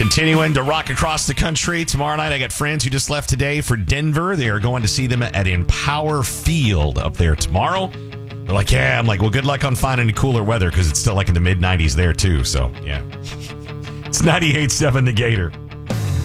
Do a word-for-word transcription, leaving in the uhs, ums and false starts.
Continuing to rock across the country. Tomorrow night, I got friends who just left today for Denver. They are going to see them at Empower Field up there tomorrow. They're like, yeah. I'm like, well, good luck on finding any cooler weather because it's still like in the mid nineties there, too. So, yeah. It's ninety-eight point seven The Gator.